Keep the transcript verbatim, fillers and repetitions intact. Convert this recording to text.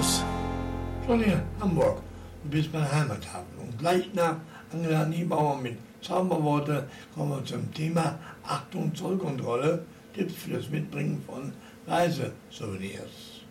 los? Schon hier, Hamburg. Du bist mein Heimathafen. Und gleich nach Angela Niebauer mit Zauberworte kommen wir zum Thema Achtung Zollkontrolle. Tipps für das Mitbringen von Reisesouvenirs.